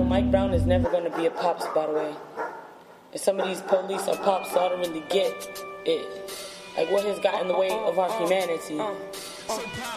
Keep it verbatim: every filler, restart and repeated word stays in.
know, Mike Brown is never going to be a pops, by the way. And some of these police are pops, so I don't really get it. Like, what has got in the way of our humanity?